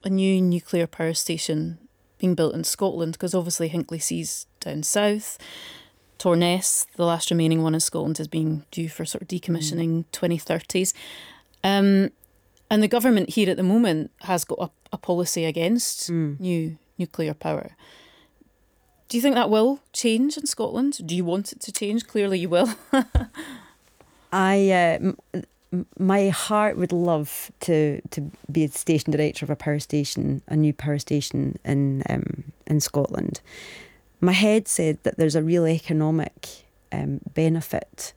a new nuclear power station being built in Scotland? Because obviously Hinkley C's down south. Torness, the last remaining one in Scotland, is being due for sort of decommissioning 2030s. And the government here at the moment has got a policy against new nuclear power. Do you think that will change in Scotland? Do you want it to change? Clearly you will. My heart would love to be a station director of a power station, a new power station in Scotland. My head said that there's a real economic benefit.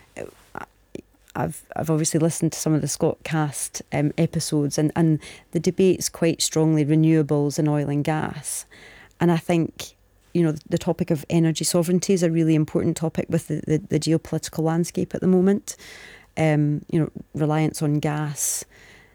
I've obviously listened to some of the Scotcast episodes, and the debate's quite strongly renewables and oil and gas. And I think, the topic of energy sovereignty is a really important topic with the geopolitical landscape at the moment. Reliance on gas,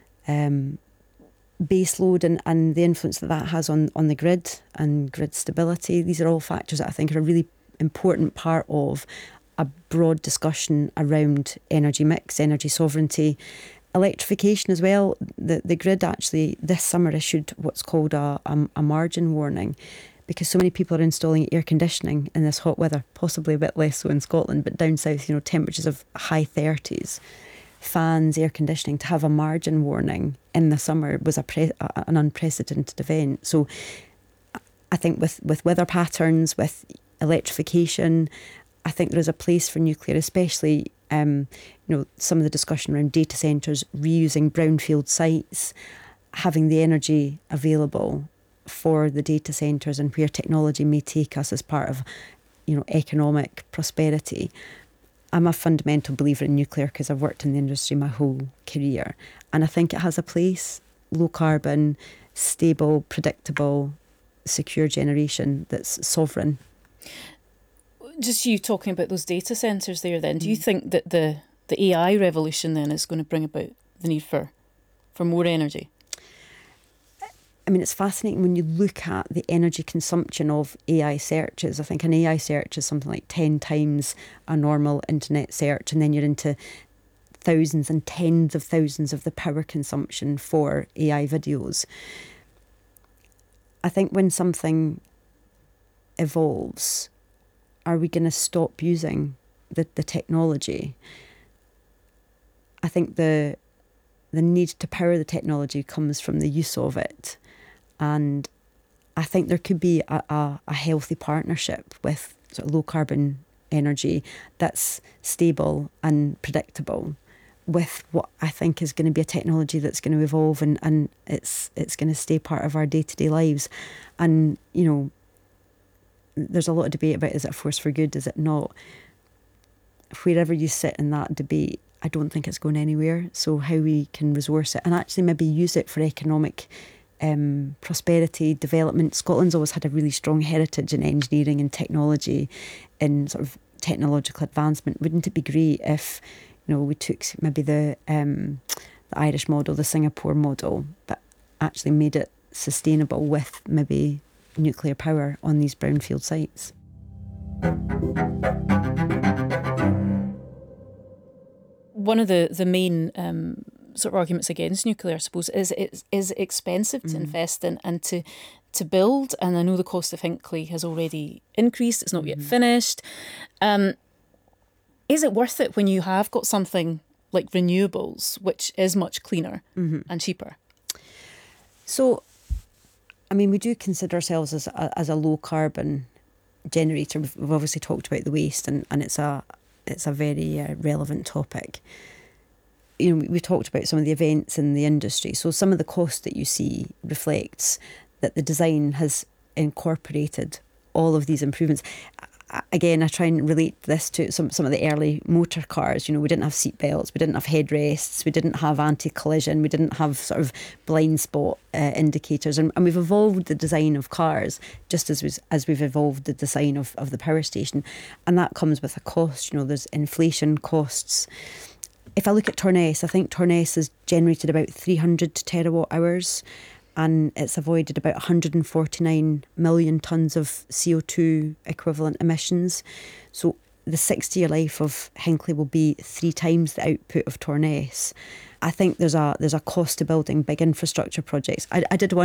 baseload and the influence that has on the grid and grid stability. These are all factors that I think are a really important part of a broad discussion around energy mix, energy sovereignty, electrification as well. The grid actually this summer issued what's called a margin warning, because so many people are installing air conditioning in this hot weather, possibly a bit less so in Scotland, but down south, temperatures of high 30s. Fans, air conditioning, to have a margin warning in the summer was an unprecedented event. So I think with weather patterns, with electrification, I think there is a place for nuclear, especially some of the discussion around data centres, reusing brownfield sites, having the energy available for the data centres and where technology may take us as part of economic prosperity. I'm a fundamental believer in nuclear because I've worked in the industry my whole career, and I think it has a place. Low carbon, stable, predictable, secure generation that's sovereign. Just you talking about those data centres there then, do you think that the AI revolution then is going to bring about the need for more energy? I mean, it's fascinating when you look at the energy consumption of AI searches. I think an AI search is something like 10 times a normal internet search, and then you're into thousands and tens of thousands of the power consumption for AI videos. I think when something evolves, are we going to stop using the technology? I think the need to power the technology comes from the use of it. And I think there could be a healthy partnership with sort of low carbon energy that's stable and predictable, with what I think is going to be a technology that's going to evolve and it's going to stay part of our day-to-day lives. And, there's a lot of debate about, is it a force for good, is it not? Wherever you sit in that debate, I don't think it's going anywhere. So how we can resource it and actually maybe use it for economic prosperity, development. Scotland's always had a really strong heritage in engineering and technology and sort of technological advancement. Wouldn't it be great if, we took maybe the Irish model, the Singapore model, but actually made it sustainable with maybe nuclear power on these brownfield sites? One of the main sort of arguments against nuclear, I suppose, is expensive to invest in and to build. And I know the cost of Hinkley has already increased. It's not yet finished. Is it worth it when you have got something like renewables, which is much cleaner and cheaper? So, I mean, we do consider ourselves as a low carbon generator. We've obviously talked about the waste, and it's a very relevant topic. We talked about some of the events in the industry. So some of the cost that you see reflects that the design has incorporated all of these improvements. Again, I try and relate this to some of the early motor cars. We didn't have seat belts, we didn't have headrests, we didn't have anti-collision, we didn't have sort of blind spot indicators. And we've evolved the design of cars just as we've evolved the design of the power station. And that comes with a cost. There's inflation costs. If I look at Torness, I think Torness has generated about 300 terawatt hours, and it's avoided about 149 million tonnes of CO2 equivalent emissions. So the 60-year life of Hinkley will be 3 times the output of Torness. I think there's a cost to building big infrastructure projects. I did one